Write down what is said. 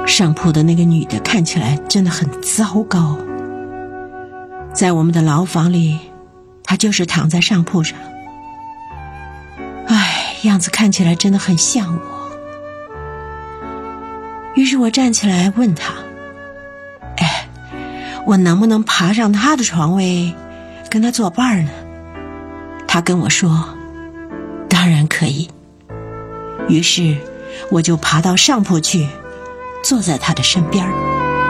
上铺的那个女的看起来真的很糟糕，在我们的牢房里，她就是躺在上铺上，样子看起来真的很像我。于是我站起来问她，我能不能爬上她的床位跟她作伴呢？她跟我说当然可以。于是我就爬到上铺去，坐在她的身边。